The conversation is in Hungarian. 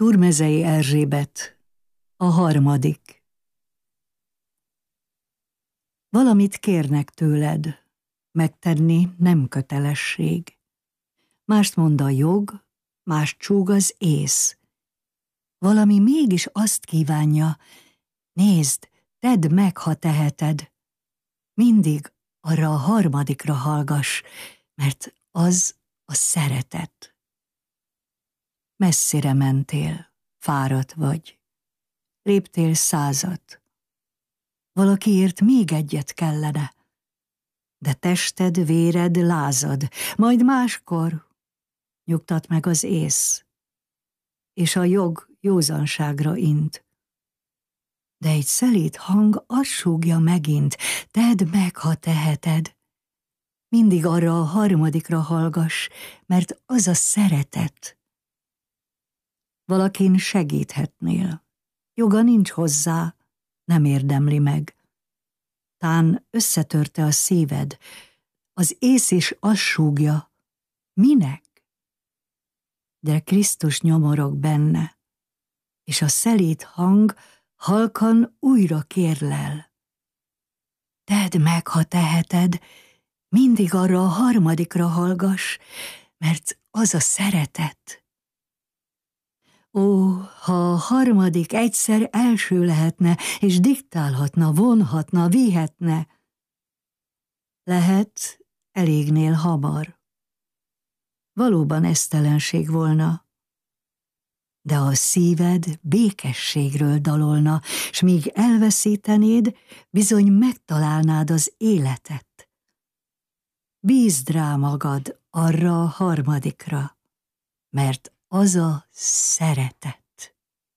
Turmezei Erzsébet, a harmadik. Valamit kérnek tőled, megtenni nem kötelesség. Mást mond a jog, mást csúg az ész. Valami mégis azt kívánja, nézd, tedd meg, ha teheted. Mindig arra a harmadikra hallgass, mert az a szeretet. Messzire mentél, fáradt vagy, léptél 100. Valakiért még egyet kellene, de tested, véred lázad, majd máskor nyugtat meg az ész, és a jog józanságra int. De egy szelíd hang azt súgja megint, tedd meg, ha teheted. Mindig arra a harmadikra hallgass, mert az a szeretet. Valakin segíthetnél, joga nincs hozzá, nem érdemli meg. Tán összetörte a szíved, az ész is azt súgja, minek? De Krisztus nyomorog benne, és a szelíd hang halkan újra kérlel. Tedd meg, ha teheted, mindig arra a harmadikra hallgass, mert az a szeretet. Ó, ha a harmadik egyszer első lehetne, és diktálhatna, vonhatna, vihetne. Lehet, elégnél hamar. Valóban esztelenség volna, de a szíved békességről dalolna, s míg elveszítenéd, bizony megtalálnád az életet. Bízd rá magad arra a harmadikra, mert az a szeretet.